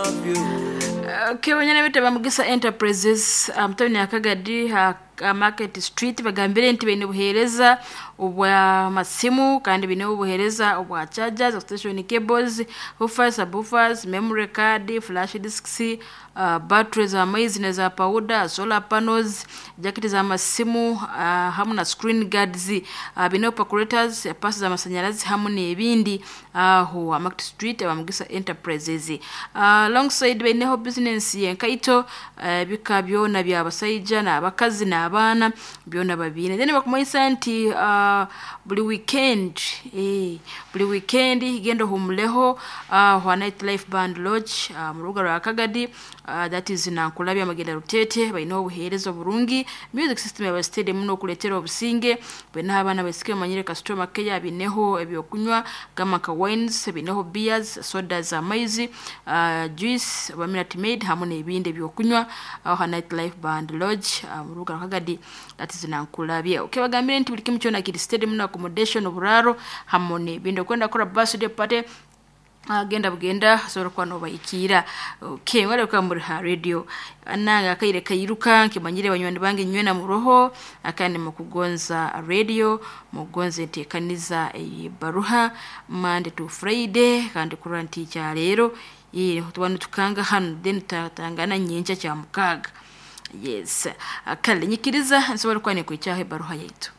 love you. Kebanyana bete bamugisa enterprises mtoni akagadi Market Street bagambire nti bene buhereza obwa masimu kandi bine buhereza obwa chargers, extension cables, woofers, subwoofers, memory card, flash disks, batteries amazing za powder, solar panels, jackets za masimu hamuna screen guards, bine operators, passes za masanyalazi hamuna ebindi aho Market Street bamugisa enterprises alongside bine business yenkaito bikabyo na bya basayija na abakazi na abana byona babine then bakumayisa nti buli weekend igendo humuleho wa Night Life Band Lodge mu ruga rwa Kagadi that is Nankulabya Magenda Rutete bayino buherezo burungi music system ya stadium no kuletera obusinge bena abana basike manyire customer care bineho ebyokunywa kama ka wines bineho beers sodas amazing juice wa Minute Maid hamune ebinde byokunywa wa Night Life Band Lodge mu ruga rwa Kagadi that is Nankulabya ukebagambire nti buli kimu cyona kiri stadium na accommodation oburaro hamune bindo kwenda kora birthday party agenda bugenda soro kwa no bayikira okay wale kwa muri ha radio ananga kaire kayiruka nkimanyire banywani bange nywena mu roho akandi mukugonza radio mugonze tekaniza baruha Monday to Friday kandi kuranti cya rero tubanu tukanga hano then tatangana nyenja cya mukaga yes akale nyikiriza nsobora kwa ne ku cyahe baruha yetu